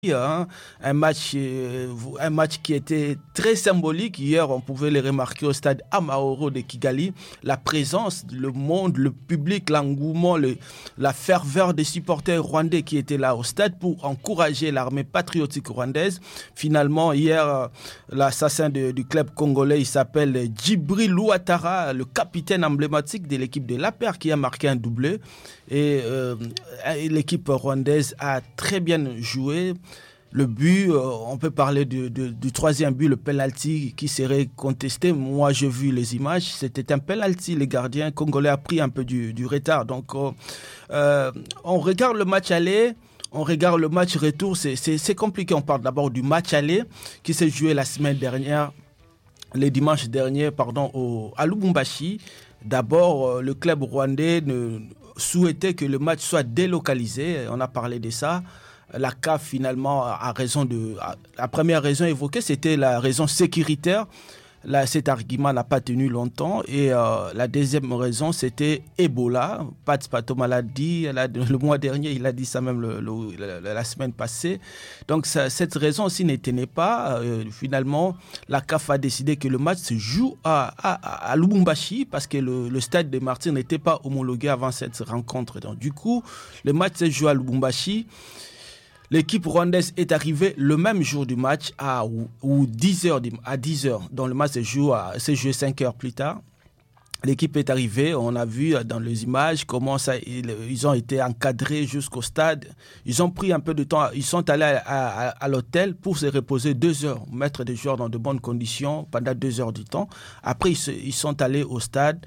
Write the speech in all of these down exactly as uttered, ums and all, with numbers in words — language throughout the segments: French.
Hein, un match, euh, un match qui était très symbolique. Hier, on pouvait le remarquer au stade Amahoro de Kigali. La présence, le monde, le public, l'engouement, le, la ferveur des supporters rwandais qui étaient là au stade pour encourager l'armée patriotique rwandaise. Finalement, hier, euh, l'assassin de, du club congolais, il s'appelle Djibril Ouattara, le capitaine emblématique de l'équipe de l'A P R qui a marqué un doublé. Et euh, l'équipe rwandaise a très bien joué. Le but, euh, on peut parler du, du, du troisième but, le penalty qui serait contesté. Moi, j'ai vu les images. C'était un penalty. Les gardiens congolais a pris un peu du, du retard. Donc, euh, euh, on regarde le match aller. On regarde le match retour. C'est, c'est, c'est compliqué. On parle d'abord du match aller qui s'est joué la semaine dernière, le dimanche dernier, pardon, au, à Lubumbashi. D'abord, euh, le club rwandais ne, souhaitait que le match soit délocalisé. On a parlé de ça. La C A F, finalement, a raison de... La première raison évoquée, c'était la raison sécuritaire. Là, cet argument n'a pas tenu longtemps. Et euh, la deuxième raison, c'était Ebola. Pat Patoma l'a dit là, le mois dernier, il a dit ça même le, le, la, la semaine passée. Donc, ça, cette raison aussi ne tenait pas. Euh, finalement, la C A F a décidé que le match se joue à, à, à Lubumbashi parce que le, le stade de Martyrs n'était pas homologué avant cette rencontre. Donc, du coup, le match se joue à Lubumbashi. L'équipe rwandaise est arrivée le même jour du match à, ou, ou dix heures, à dix heures. Donc le match s'est joué, s'est joué cinq heures plus tard. L'équipe est arrivée, on a vu dans les images comment ça, ils, ils ont été encadrés jusqu'au stade. Ils ont pris un peu de temps, ils sont allés à, à, à l'hôtel pour se reposer deux heures, mettre des joueurs dans de bonnes conditions pendant deux heures du temps. Après, ils, se, ils sont allés au stade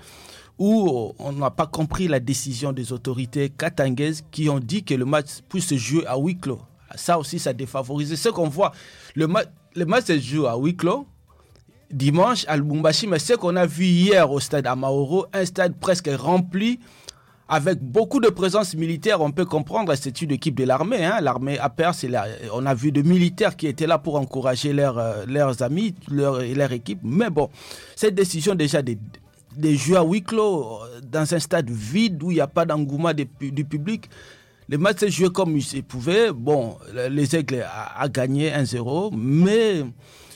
où on n'a pas compris la décision des autorités katangaises qui ont dit que le match puisse se jouer à huis clos. Ça aussi, ça défavorise. Ce qu'on voit, le, ma- le match se joue à huis clos, dimanche à Lubumbashi, mais ce qu'on a vu hier au stade Amahoro, un stade presque rempli, avec beaucoup de présence militaire, on peut comprendre, c'est une équipe de l'armée. Hein. L'armée A P R, c'est la, on a vu de militaires qui étaient là pour encourager leurs, euh, leurs amis leur, et leur équipe. Mais bon, cette décision déjà de, de jouer à huis clos, dans un stade vide où il n'y a pas d'engouement de, du public, le match s'est joué comme il se pouvait. Bon, les Aigles a, a gagné un zéro, mais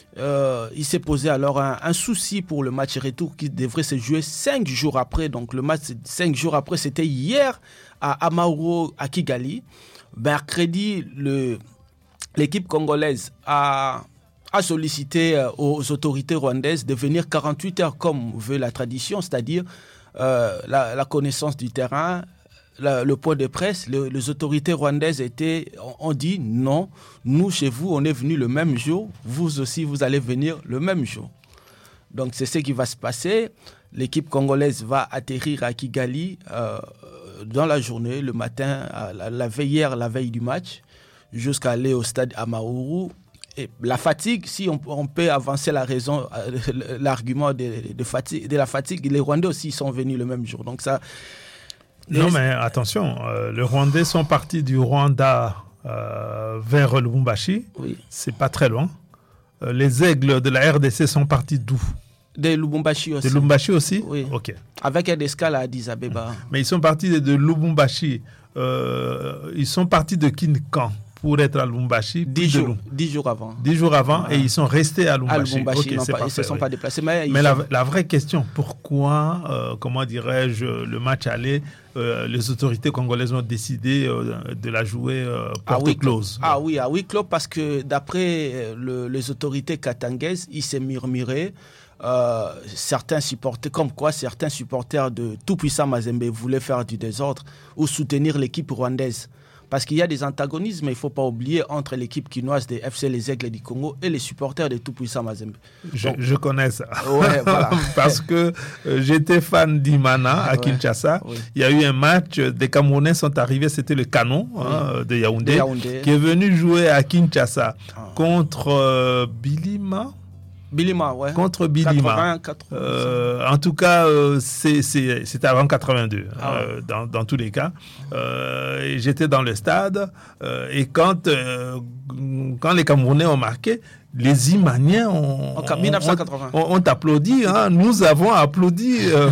euh, il s'est posé alors un, un souci pour le match retour qui devrait se jouer cinq jours après. Donc le match cinq jours après, c'était hier à Amahoro, à Kigali. Mercredi, le, l'équipe congolaise a, a sollicité aux autorités rwandaises de venir quarante-huit heures comme veut la tradition, c'est-à-dire euh, la, la connaissance du terrain. La, le point de presse, le, les autorités rwandaises étaient, ont dit non, nous chez vous on est venu le même jour, vous aussi vous allez venir le même jour. Donc c'est ce qui va se passer. L'équipe congolaise va atterrir à Kigali euh, dans la journée, le matin, la, la veille hier, la veille du match, jusqu'à aller au stade Amahoro. Et la fatigue, si on, on peut avancer la raison, l'argument de, de, fatigue, de la fatigue, les Rwandais aussi sont venus le même jour. Donc ça. Non, mais attention, euh, les Rwandais sont partis du Rwanda euh, vers Lubumbashi. Oui. C'est pas très loin. Euh, les Aigles de la R D C sont partis d'où ? De Lubumbashi aussi. De Lubumbashi aussi ? Oui. Ok. Avec un escale à Addis Abeba. Mais ils sont partis de, de Lubumbashi. Euh, ils sont partis de Kinkan pour être à Lubumbashi. Dix jours, dix jours avant. Dix jours avant, ah. Et ils sont restés à Lubumbashi. À Lubumbashi, okay, non, c'est pas, parfait, ils ne se sont oui. pas déplacés. Mais, mais la, la vraie question, pourquoi, euh, comment dirais-je, le match aller, euh, les autorités congolaises ont décidé euh, de la jouer euh, porte close. Ah oui, à huis clos, parce que d'après le, les autorités katangaises, il s'est murmuré. Euh, certains supporters, comme quoi certains supporters de tout-puissant Mazembe voulaient faire du désordre ou soutenir l'équipe rwandaise. Parce qu'il y a des antagonismes, il ne faut pas oublier, entre l'équipe quinoise des F C Les Aigles du Congo et les supporters de tout-puissant Mazembe. Je, je connais ça. Ouais, voilà. Parce que euh, j'étais fan d'Imana à Kinshasa. Ouais, oui. Il y a eu un match, des Camerounais sont arrivés, c'était le Canon oui. hein, de, Yaoundé, de Yaoundé, qui est venu jouer à Kinshasa ah. contre euh, Bilima. Bilima, ouais. Contre Bilima. quatre-vingts, quatre-vingts. Euh, en tout cas, euh, c'est, c'est, c'était avant quatre-vingt-deux, ah ouais. euh, dans, dans tous les cas. Euh, et j'étais dans le stade euh, et quand, euh, quand les Camerounais ont marqué, les Imaniens ont, en mille neuf cent quatre-vingts. ont, ont applaudi. Hein. Nous avons applaudi. Euh,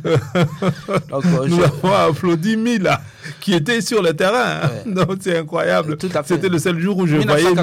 Donc, euh, nous je... avons applaudi Mila, qui était sur le terrain. Hein. Ouais. Donc c'est incroyable. Tout à fait. C'était le seul jour où je voyais